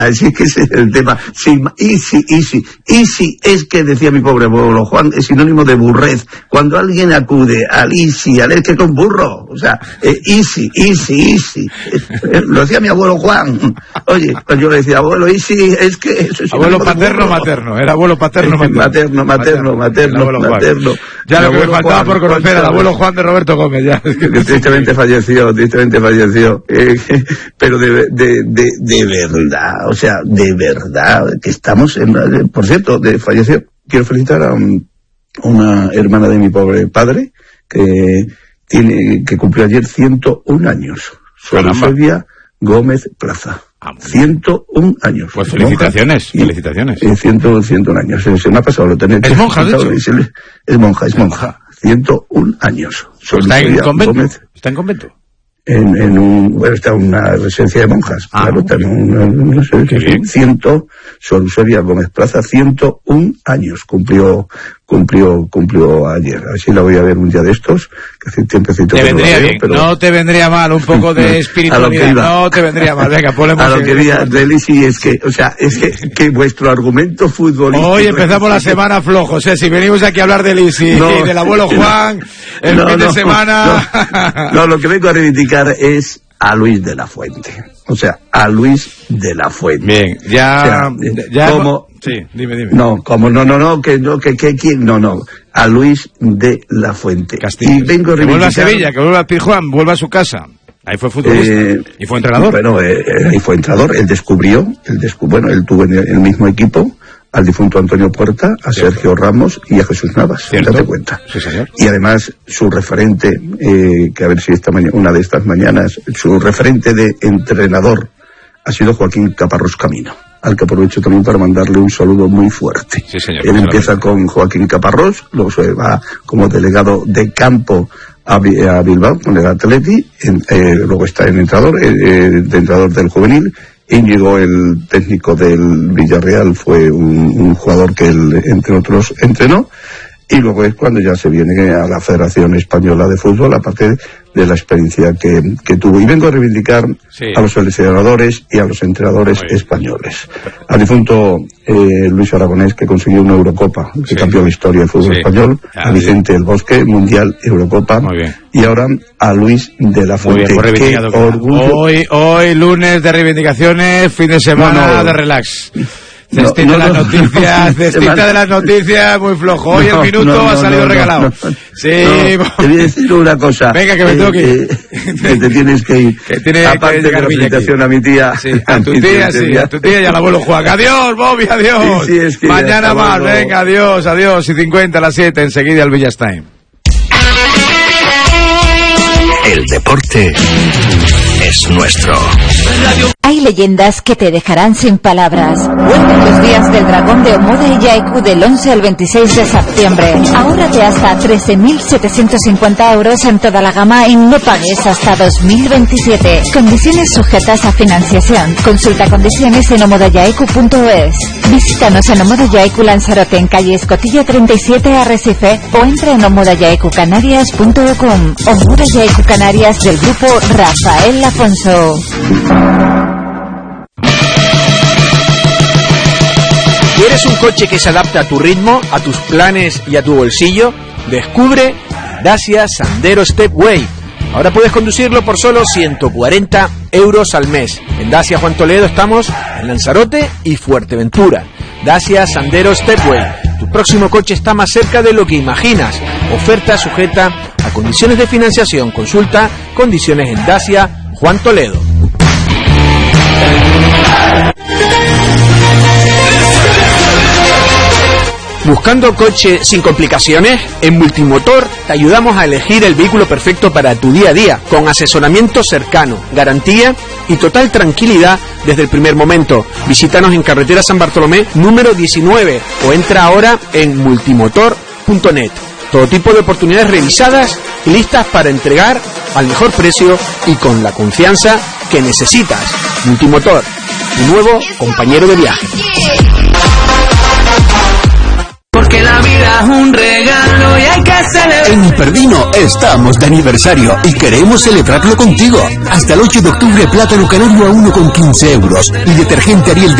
Así que ese es el tema. Sí, easy es que decía mi pobre abuelo Juan, es sinónimo de burrez. Cuando alguien acude al easy, es que con burro, o sea, easy. Lo decía mi abuelo Juan. Oye, cuando yo le decía, abuelo, easy, es que eso es abuelo materno, era abuelo paterno. Materno. Ya lo que me faltaba por conocer al abuelo Juan de Roberto Gómez, ya. Que tristemente falleció. Pero de verdad, o sea, de verdad, que estamos por cierto, falleció. Quiero felicitar a una hermana de mi pobre padre, que cumplió ayer 101 años. Silvia Gómez Plaza. 101 años. Pues felicitaciones. 101 años. Se me ha pasado lo tener. ¿Es monja, de hecho? Es monja. 101 años. ¿Está en convento? ¿Está en convento? Está en una residencia de monjas. Claro, está no sé, Sor Eusebia Gómez Plaza, 101 años cumplió ayer. A ver si la voy a ver un día de estos, que hace tiempecito te que vendría no la veo, bien, pero no te vendría mal un poco de espiritualidad, no te vendría mal, venga, ponemos. A lo que iba, Delisi, es que vuestro argumento futbolístico... Hoy empezamos la semana flojos, si venimos aquí a hablar de Lisi, del abuelo Juan, el fin de semana... No, lo que vengo a reivindicar es a Luis de la Fuente. O sea, a Luis de la Fuente. Bien, ya como... Sí, dime. No, a Luis de la Fuente. Castillo. Y vengo a reivindicar... Que vuelva a Sevilla, que vuelva a Pizjuán, vuelva a su casa. Ahí fue futbolista y fue entrenador. Bueno, ahí fue entrenador. Él tuvo en el mismo equipo al difunto Antonio Puerta, a Sergio Ramos y a Jesús Navas. Date cuenta. Sí, señor. Y además su referente, que a ver si una de estas mañanas, su referente de entrenador ha sido Joaquín Caparrós Camino, al que aprovecho también para mandarle un saludo muy fuerte. Sí, señor. Él empieza con Joaquín Caparrós, luego se va como delegado de campo a Bilbao con el Atleti, luego está en entrenador del juvenil. Íñigo, el técnico del Villarreal, fue un jugador que él, entre otros, entrenó. Y luego es cuando ya se viene a la Federación Española de Fútbol, aparte de la experiencia que tuvo. Y vengo a reivindicar a los seleccionadores y a los entrenadores españoles. Al difunto Luis Aragonés, que consiguió una Eurocopa, que cambió la historia del fútbol español. A Vicente del Bosque, Mundial, Eurocopa. Muy bien. Y ahora a Luis de la Fuente. Muy bien, qué orgullo. Hoy lunes de reivindicaciones, fin de semana de relax. Cestita de las noticias, muy flojo. Hoy el minuto ha salido regalado. Sí. Te voy a decir una cosa. Venga, que me tengo que ir. Que te tienes que ir. Aparte de la felicitación a mi tía. Sí, a tu tía y al abuelo Juan. Adiós, Bobby, adiós. Sí, es que mañana más, venga, adiós. Y 50 a las 7, enseguida al Villas Time. El deporte es nuestro. Hay leyendas que te dejarán sin palabras. Vuelven los días del dragón de Omoda y Yaiku del 11 al 26 de septiembre. Ahórrate hasta 13.750 euros en toda la gama y no pagues hasta 2027. Condiciones sujetas a financiación. Consulta condiciones en omodayaiku.es. Visítanos en Omoda Yaiku Lanzarote en calle Escotilla 37 Arrecife o entra en omodayaikucanarias.com. Omoda Yaiku Canarias del grupo Rafael Afonso. ¿Quieres un coche que se adapte a tu ritmo, a tus planes y a tu bolsillo? Descubre Dacia Sandero Stepway. Ahora puedes conducirlo por solo 140 euros al mes. En Dacia Juan Toledo estamos en Lanzarote y Fuerteventura. Dacia Sandero Stepway. Tu próximo coche está más cerca de lo que imaginas. Oferta sujeta a condiciones de financiación. Consulta condiciones en Dacia Juan Toledo. ¿Buscando coche sin complicaciones? En Multimotor te ayudamos a elegir el vehículo perfecto para tu día a día, con asesoramiento cercano, garantía y total tranquilidad desde el primer momento. Visítanos en carretera San Bartolomé número 19 o entra ahora en multimotor.net. Todo tipo de oportunidades revisadas y listas para entregar al mejor precio y con la confianza que necesitas. Multimotor, tu nuevo compañero de viaje. Porque la vida es un regalo y hay que En Hiperdino estamos de aniversario y queremos celebrarlo contigo. Hasta el 8 de octubre, plátano canario a 1,15 €. Y detergente Ariel de